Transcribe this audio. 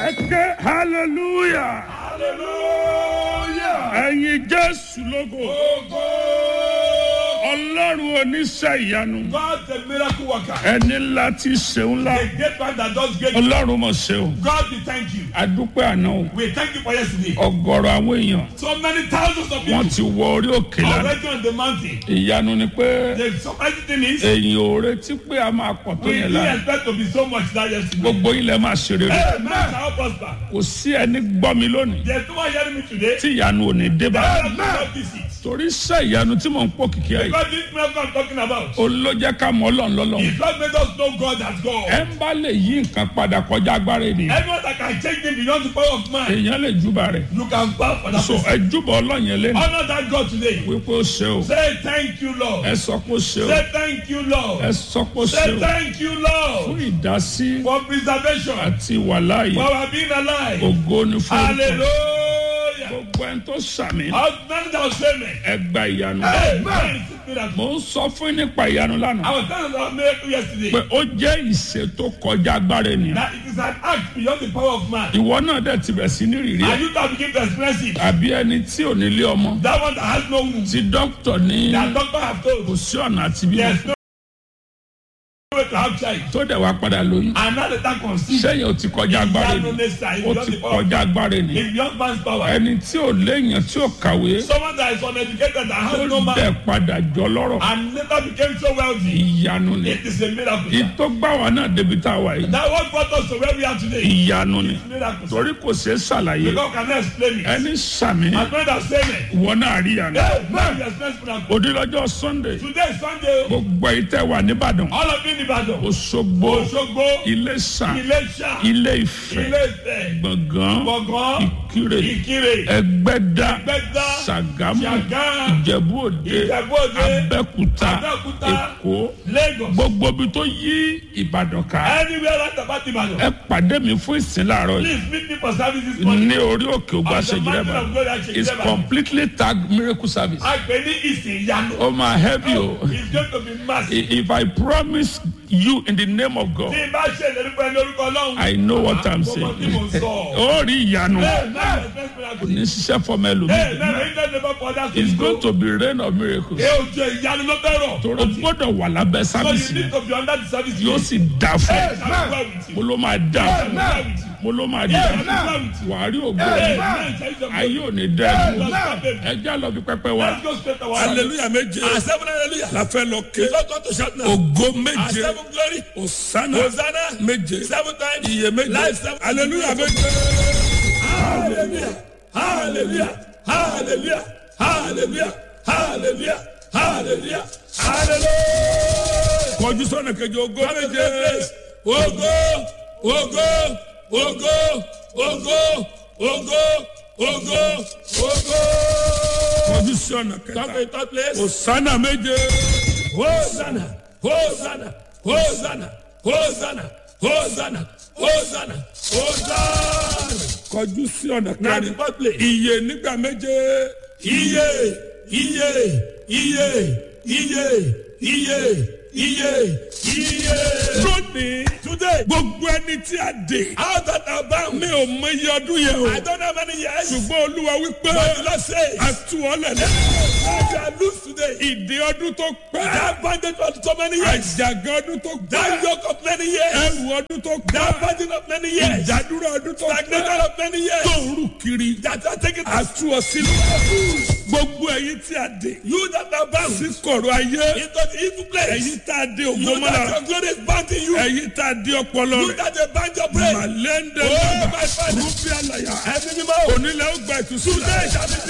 Ẹ̀kẹ́ hallelujah. Hallelujah. Ẹ̀yin Jésù lógo. Ogo. Ọlọ́run oníṣẹ́ ìyanu. God the miracle worker. Ẹni ńlá tí ṣeun ńlá. The great one that does great. Ọlọ́run mọ̀ ṣeun. God we thank you. Adúpẹ́ àná o. We thank you for yesterday. Ọ̀gọ̀rọ̀ àwọn èèyàn. So many thousands of Wọ́n people ti wọ orí òkè lánàá. already on the mountain. Ìyanu ni pé The surprising thing is èyàn ò retí pé a máa pọ̀ tó we yẹn didn't lánàá. expect to be so much that yesterday. Gbogbo ilẹ̀ máa ṣe rere. Amen. Shall prosper. Kò sí ẹni gbọ́ mi lónìí There's no one hearing me today. tí ìyanu ò ní dé bá. Amen. Visit. Torí iṣẹ́ ìyanu tí mò ń pò kìkì ẹ̀ yìí. God this miracle I'm talking about. Ó ló jẹ́ ká mọ̀ Ọlọ́run lọ́lọ́run. If God made us know God as God. Ẹ ń bá lè yí nǹkan padà kọjá agbára ènìyàn. Anyone that can change him beyond the power of man. Èèyàn lè júbà rẹ̀. You can bow for that So person. ẹ júbà Ọlọ́run yẹn lẹ́nu. Honor that God today. Wípé ó ṣe o. Say thank you, Lord. Ẹ sọ pé ó ṣe o. Say thank you, Lord. Ẹ sọ pé ó ṣe Say o. thank you, Lord. Fún ìdásí For preservation. àti ìwàláàyè. For our being alive. Ògo ni fún orúkọ. Hallelujah. Gbogbo ẹni tó sàmì. Husband that was saying. Ẹ gba ìyanu. Amen. Mo ń sọ fún yín nípa ìyanu I lánàá. was telling about miracle yesterday. Pé ó jẹ́ ìṣe tó kọjá agbára ènìyàn. That it is an act beyond the power of man. Ìwọ náà dẹ̀ ti bẹ̀ sí ní rìrì ẹ̀. And you can begin to express it. Àbí ẹni tí ò nílé ọmọ. That one that has no womb. Tí dókítà ní That doctor have told. kò sí ọ̀nà àti bímọ. There's no way to have child. Tó dẹ̀ wá padà lóyún. And now the time conceived. Sẹ́yìn ò ti kọjá agbára Ìyanu ènìyàn. nessa is Ó beyond ti the power of kọjá man. agbára ènìyàn. In young man's power. Ẹni tí ò léèyàn tí ò kàwé. Someone that is uneducated that has no Ó man. dẹ̀ padà jọ lọ́rọ̀. And later became so wealthy. Ìyanu ni. It is a miracle. Ìtọ́ gbà wá náà débi tá a wà yìí. That what brought us to where we are today. Ìyanu ni. It's miracle. Torí kò ṣeé ṣàlàyé. God cannot explain it. Ẹni sàmì. And when that saying it. Ìwọ náà rí ìyanu. Now we experience miracle. Òdìlọ́jọ́ Sunday. Today is Sunday. Gbogbo ìtẹ́ wà nìbàdàn. All of you in Ibadan. Òṣogbo. Òṣogbo. Iléṣà. Ilé-Ìṣà. Ilé Ifẹ̀. Ilé-Ifẹ̀. Gbọ̀ngàn. Gbọ̀ngàn. Ìkirè. Ìkirè. Ẹgbẹ́dá. Ẹgbẹ́dá. Ṣàgámù. Ṣàgámù. Ìjẹ̀bú-Òde. Ìjẹ̀bú-Òde. Abẹ́òkúta. Abẹ́òkúta. Èkó. Lagos. Gbogbo ibi tó yí Ìbàdàn ká. Anywhere right about Ibadan. Ẹ pàdé mi fún ìsìn láàárọ̀ yìí. Please meet me for service this morning. Ní orí òkè ògbà ṣèjìrẹ́bà. It's completely tagged miracle service. Àgbẹ̀ ní ìsìn ìyanu. Ó máa heavy o. It's going to be massive. If I promise you in the name of God, Tí n bá ṣe ìlérí pẹ̀lú orúkọ Ọlọ́run. I know what I'm saying. Mo mọ̀ tí mo sọ. Ó rí ìyanu. Kò Ní ṣiṣẹ́ fọmọ ẹlòmíì. It's going to be rain of miracles. Ẹ ò jẹ ìyanu ló bẹ̀rọ̀. Toro gbọ́dọ̀ wà lábẹ́ So sábìsì you yẹn. need to be under the service. Yóò sì dà fún ẹ. Amen. Mo ló máa dà fún ẹ. Mo ló máa dà fún ẹ. Wàá rí ògbó ẹ. Ayé ò ní dẹ́ ẹ. Ẹ já lọ bí pẹpẹ wa. Let's go straight to our Hallelujah méje. Seven hallelujah. La fẹ́ lọ ké. Let's go to shout now. Ògo méje. Seven glory. Hosanna Hosanna. méje. Seven times. Iye méje. Life seven. Hallelujah méje. Hallelujah. Hallelujah. Hallelujah. Hallelujah. Hallelujah. Hallelujah. Hallelujah. Kọjú sọ́nà kejì ògo méje. Ògo. Ògo. Ògo. Ògo. Ògo. Ògo. Ògo. Kọjú sọ́nà Come kẹta. in third place. Hosanna méje. Hosanna. Hosanna. Hosanna. Hosanna. Hosanna. Hosanna. Hosanna. Kọjú sí ọ̀nà Now the kẹrin. fourth place. Iye nígbà méje. Iye. Iye. Iye. Iye. Iye. Iye. Iye. Lónìí. Today. Gbogbo ẹni tí a dè. Out that are bound. Mi ò mọ iye ọdún yẹn o. I don't have any years. Ṣùgbọ́n Olúwa wípé. But the Lord says. A tú ọ lẹ̀lẹ́. I shall lose today. Ìdè ọdún tó pẹ́. That bandage for so many years. Àjàgà ọdún tó That pẹ́. yoke of many years. Ẹrù ọdún tó That pẹ́. burden of many years. Ìdádúró ọdún tó Stagnation pẹ́. of many years. Tó ń rù kiri. That are taking A tú ọ sílẹ̀. Gbogbo ẹ̀yin tí a dè. you that are bound Sí kọ̀rọ̀ ayé. into the evil place. Ẹ̀yin tá a dé ògo You mọ́ra. that your glory is bound in you. Ẹ̀yin tá a dé ọpọlọ You rẹ̀. that they bind your brain. Màlẹ́ndẹ̀ Oh, lọ́gbà. my Father. Rúbí àlàyé. Ẹ̀mí mímọ́. Onílẹ̀ ó gba ìtúsílẹ̀. Today shall be